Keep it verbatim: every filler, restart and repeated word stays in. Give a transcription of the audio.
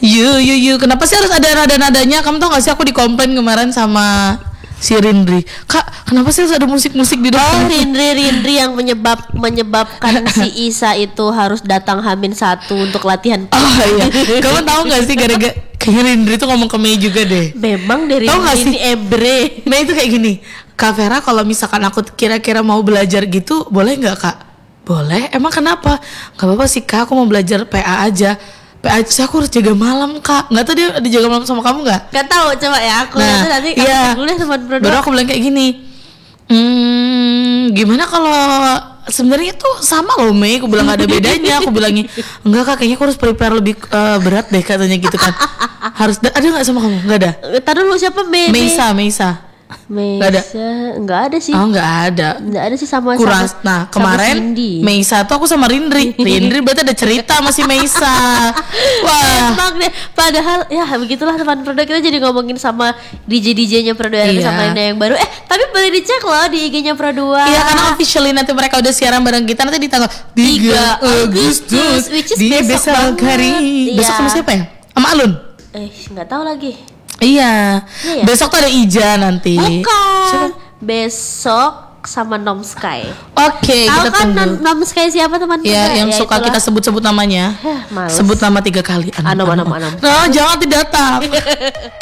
Yu yu yu, kenapa sih harus ada nada-nadanya? Kamu tau gak sih aku dikomplain kemarin sama si Rindri, Kak, kenapa sih harus ada musik-musik di depan? Oh, Rindri Rindri yang menyebab menyebabkan si Isa itu harus datang Hamin satu untuk latihan. Oh iya, kamu tahu nggak sih gara-gara kayak Rindri tuh ngomong ke Mei juga deh. Memang dari Rindri ini ebre. Mei itu kayak gini, Kak Vera, kalau misalkan aku kira-kira mau belajar gitu, boleh nggak Kak? Boleh. Emang kenapa? Gak apa-apa sih Kak, aku mau belajar P A aja. P A aja aku harus jaga malam Kak. Nggak tahu dia dijaga malam sama kamu nggak? Gak tahu, coba ya aku nah, nanti nanti iya. kuliah teman berdua. Baru aku bilang kayak gini. Hmm, gimana kalau sebenarnya tuh sama loh Mei, aku bilang gak ada bedanya. Aku bilangnya enggak Kak, kayaknya aku harus prepare lebih uh, berat deh katanya gitu kan. Harus ada nggak sama kamu? Nggak ada. Tadi dulu siapa Mei? Meisa, Meisa. Meisa, ada, nggak ada sih. Oh nggak ada, nggak ada sih sama. Kuras. Sama, nah kemarin Meisa tuh aku sama Rindri. Rindri berarti ada cerita masih Meisa. Wah. Emang deh. Padahal ya begitulah teman produk, kita jadi ngomongin sama D J D J-nya Pro dua iya. sama Indah yang baru. Eh tapi boleh dicek loh di I G-nya Pro dua. Iya karena officially nanti mereka udah siaran bareng kita nanti di tanggal tiga Agustus di besok hari. Iya. Besok sama siapa ya? Sama Alun? Eh nggak tahu lagi. Iya, ya? Besok tuh ada Ija nanti. Bukan. Siapa? Besok sama Nom Sky. Oke, okay, kita kan tunggu. Nom Sky siapa teman-teman? Ya, yang ya, suka itulah. Kita sebut-sebut namanya. Heh, sebut nama tiga kali. Anom, anom, anom. Nah, jangan tidak datang.